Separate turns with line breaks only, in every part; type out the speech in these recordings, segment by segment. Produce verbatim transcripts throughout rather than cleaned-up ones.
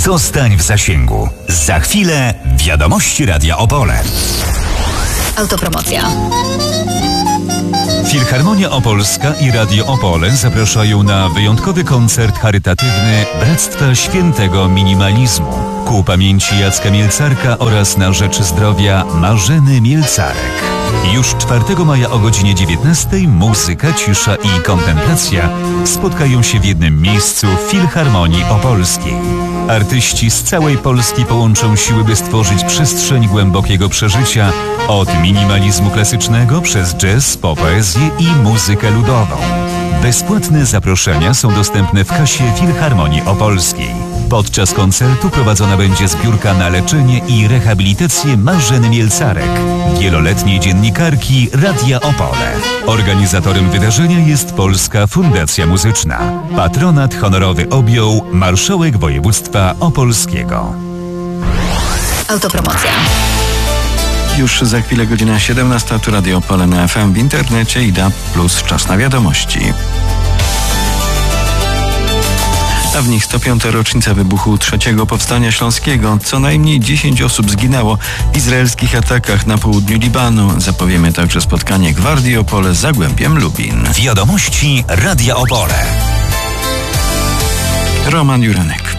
Zostań w zasięgu. Za chwilę wiadomości Radia Opole.
Autopromocja.
Filharmonia Opolska i Radio Opole zapraszają na wyjątkowy koncert charytatywny Bractwa Świętego Minimalizmu ku pamięci Jacka Mielcarka oraz na rzecz zdrowia Marzeny Mielcarek. Już czwartego maja o godzinie dziewiętnastej muzyka, cisza i kontemplacja spotkają się w jednym miejscu w Filharmonii Opolskiej. Artyści z całej Polski połączą siły, by stworzyć przestrzeń głębokiego przeżycia od minimalizmu klasycznego przez jazz, po poezję i muzykę ludową. Bezpłatne zaproszenia są dostępne w kasie Filharmonii Opolskiej. Podczas koncertu prowadzona będzie zbiórka na leczenie i rehabilitację Marzeny Mielcarek, wieloletniej dziennikarki Radia Opole. Organizatorem wydarzenia jest Polska Fundacja Muzyczna. Patronat honorowy objął marszałek województwa opolskiego.
Autopromocja.
Już za chwilę godzina siedemnasta, tu Radio Opole na F M, w internecie i D A B plus, czas na wiadomości. A w nich sto piąta rocznica wybuchu trzeciego Powstania Śląskiego. Co najmniej dziesięć osób zginęło w izraelskich atakach na południu Libanu. Zapowiemy także spotkanie Gwardii Opole z Zagłębiem Lubin.
Wiadomości Radia Opole.
Roman Jurenek.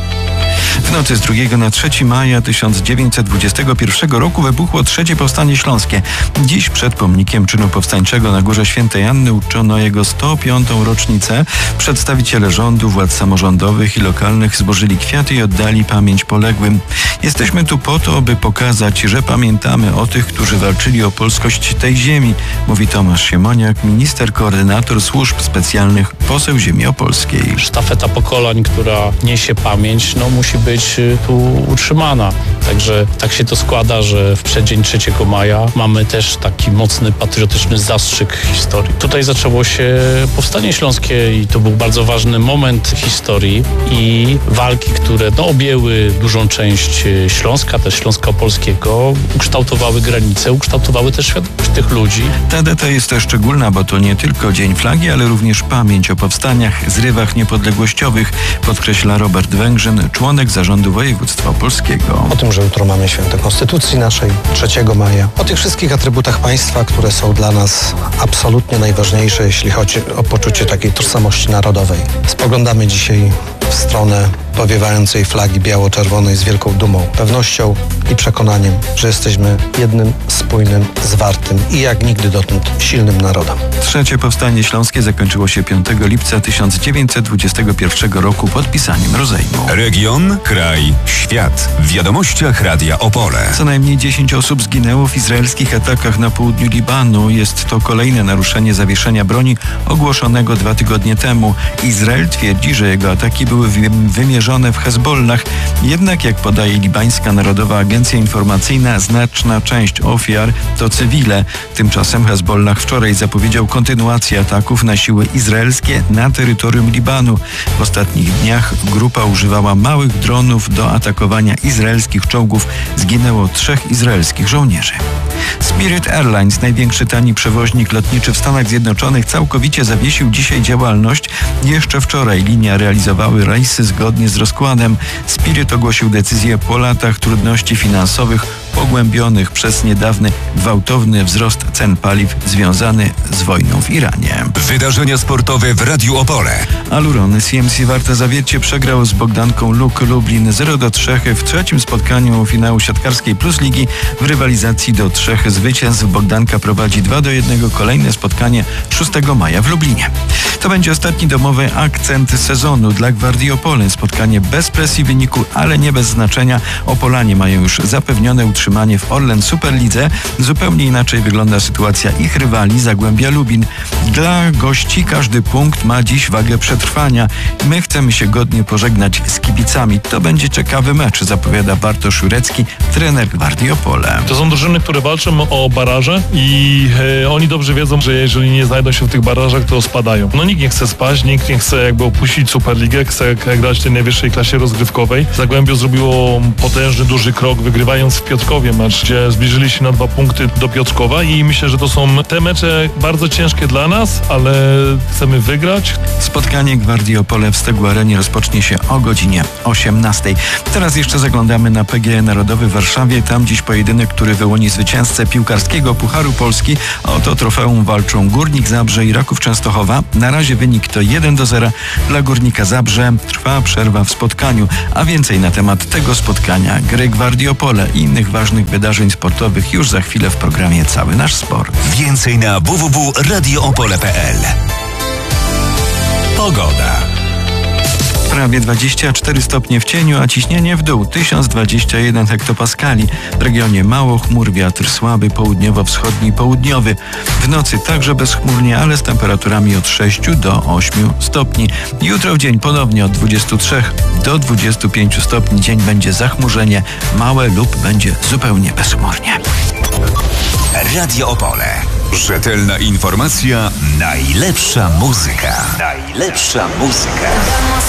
W nocy z drugiego na trzeciego maja tysiąc dziewięćset dwudziestego pierwszego roku wybuchło trzecie Powstanie Śląskie. Dziś przed pomnikiem czynu powstańczego na Górze Świętej Anny uczono jego sto piątą rocznicę. Przedstawiciele rządu, władz samorządowych i lokalnych złożyli kwiaty i oddali pamięć poległym. Jesteśmy tu po to, by pokazać, że pamiętamy o tych, którzy walczyli o polskość tej ziemi, mówi Tomasz Siemoniak, minister koordynator służb specjalnych, poseł ziemi opolskiej.
Sztafeta pokoleń, która niesie pamięć, no musi być tu utrzymana. Także tak się to składa, że w przeddzień trzeciego maja mamy też taki mocny, patriotyczny zastrzyk historii. Tutaj zaczęło się Powstanie Śląskie i to był bardzo ważny moment historii i walki, które no, objęły dużą część Śląska, też Śląska Opolskiego, ukształtowały granice, ukształtowały też świadomość tych ludzi.
Ta data jest szczególna, bo to nie tylko Dzień Flagi, ale również pamięć o powstaniach, zrywach niepodległościowych, podkreśla Robert Węgrzyn, członek Zarządu Województwa Opolskiego.
O tym, że jutro mamy święto Konstytucji naszej, trzeciego maja. O tych wszystkich atrybutach państwa, które są dla nas absolutnie najważniejsze, jeśli chodzi o poczucie takiej tożsamości narodowej. Spoglądamy dzisiaj w stronę powiewającej flagi biało-czerwonej z wielką dumą, pewnością i przekonaniem, że jesteśmy jednym, spójnym, zwartym i jak nigdy dotąd silnym narodem.
Trzecie Powstanie Śląskie zakończyło się piątego lipca tysiąc dziewięćset dwudziestego pierwszego roku podpisaniem rozejmu.
Region, kraj, świat. W wiadomościach Radia Opole.
Co najmniej dziesięć osób zginęło w izraelskich atakach na południu Libanu. Jest to kolejne naruszenie zawieszenia broni ogłoszonego dwa tygodnie temu. Izrael twierdzi, że jego ataki były wymierzone w Hezbollah. Jednak, jak podaje libańska Narodowa Agencja Informacyjna, znaczna część ofiar to cywile. Tymczasem Hezbollah wczoraj zapowiedział kontynuację ataków na siły izraelskie na terytorium Libanu. W ostatnich dniach grupa używała małych dronów do atakowania izraelskich czołgów. Zginęło trzech izraelskich żołnierzy. Spirit Airlines, największy tani przewoźnik lotniczy w Stanach Zjednoczonych, całkowicie zawiesił dzisiaj działalność. Jeszcze wczoraj linia realizowały rejsy zgodnie z rozkładem. Spirit ogłosił decyzję po latach trudności finansowych pogłębionych przez niedawny gwałtowny wzrost cen paliw związany z wojną w Iranie.
Wydarzenia sportowe w Radiu Opole.
Aluron C M C Warta Zawiercie przegrał z Bogdanką Luk Lublin zero do trzech w trzecim spotkaniu finału siatkarskiej Plus Ligi. W rywalizacji do trzech zwycięstw Bogdanka prowadzi dwa do jednego. Kolejne spotkanie szóstego maja w Lublinie. To będzie ostatni domowy akcent sezonu dla Gwardii Opole. Spotkanie bez presji wyniku, ale nie bez znaczenia. Opolanie mają już zapewnione utrzymanie w Orlen Superlidze. Zupełnie inaczej wygląda sytuacja ich rywali Zagłębia Lubin. Dla gości każdy punkt ma dziś wagę przetrwania. My chcemy się godnie pożegnać z kibicami. To będzie ciekawy mecz, zapowiada Bartosz Jurecki, trener Gwardii Opole.
To są drużyny, które walczą o baraże i e, oni dobrze wiedzą, że jeżeli nie znajdą się w tych barażach, to spadają. No nikt nikt nie chce spaść, nikt nie chce jakby opuścić Superligę, chce grać w tej najwyższej klasie rozgrywkowej. Zagłębie zrobiło potężny, duży krok, wygrywając w Piotrkowie mecz, gdzie zbliżyli się na dwa punkty do Piotrkowa i myślę, że to są te mecze bardzo ciężkie dla nas, ale chcemy wygrać.
Spotkanie Gwardii Opole w Stegu Arenie rozpocznie się o godzinie osiemnastej. Teraz jeszcze zaglądamy na P G E Narodowy w Warszawie. Tam dziś pojedynek, który wyłoni zwycięzcę piłkarskiego Pucharu Polski. O to trofeum walczą Górnik Zabrze i Raków Częstochowa. Na razie wynik to jeden do zera dla Górnika Zabrze. Trwa przerwa w spotkaniu, a więcej na temat tego spotkania, gry Gwardii Opole i innych ważnych wydarzeń sportowych już za chwilę w programie Cały Nasz Sport.
Więcej na w w w kropka radio opole kropka p l. Pogoda.
Prawie dwadzieścia cztery stopnie w cieniu, a ciśnienie w dół tysiąc dwadzieścia jeden hektopaskali. W regionie mało chmur, wiatr słaby, południowo-wschodni, południowy. W nocy także bezchmurnie, ale z temperaturami od sześciu do ośmiu stopni. Jutro w dzień ponownie od dwudziestu trzech do dwudziestu pięciu stopni. Dzień będzie zachmurzenie małe lub będzie zupełnie bezchmurnie.
Radio Opole. Rzetelna informacja, najlepsza muzyka. Najlepsza muzyka.